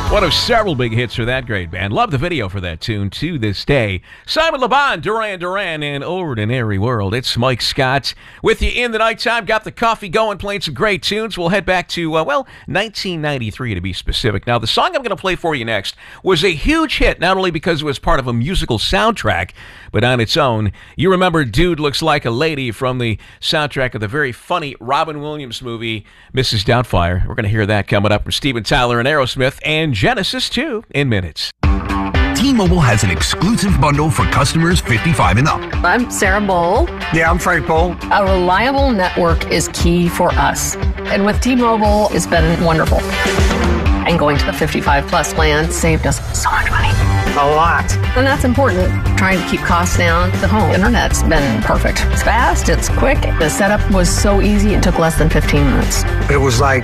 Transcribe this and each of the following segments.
One of several big hits for that great band. Love the video for that tune to this day. Simon Le Bon, Duran Duran, and Ordinary World. It's Mike Scott with you in the nighttime. Got the coffee going, playing some great tunes. We'll head back to, 1993 to be specific. Now, the song I'm going to play for you next was a huge hit, not only because it was part of a musical soundtrack, but on its own. You remember Dude Looks Like a Lady from the soundtrack of the very funny Robin Williams movie, Mrs. Doubtfire. We're going to hear that coming up from Steven Tyler and Aerosmith and Genesis 2 in minutes. T-Mobile has an exclusive bundle for customers 55 and up. I'm Sarah Bowl. Yeah, I'm Frank Bowl. A reliable network is key for us. And with T-Mobile, it's been wonderful. And going to the 55 plus plan saved us so much money. A lot. And that's important. Trying to keep costs down. The home internet's been perfect. It's fast, it's quick. The setup was so easy, it took less than 15 minutes. It was like,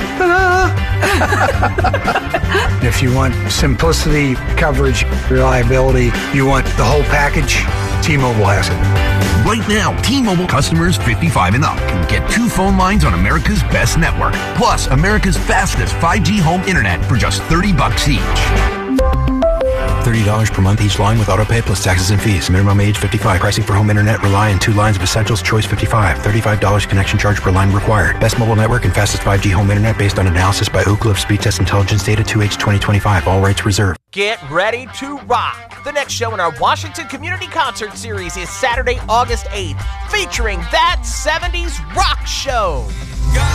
If you want simplicity, coverage, reliability, you want the whole package, T-Mobile has it. Right now, T-Mobile customers 55 and up can get 2 phone lines on America's best network, plus America's fastest 5G home internet for just $30 each. $30 per month each line with autopay plus taxes and fees. Minimum age 55. Pricing for home internet rely on 2 lines of Essentials Choice 55. $35 connection charge per line required. Best mobile network and fastest 5G home internet based on analysis by Ookla of Speed Test Intelligence data 2H 2025. All rights reserved. Get ready to rock. The next show in our Washington Community Concert Series is Saturday, August 8th, featuring That 70s Rock Show.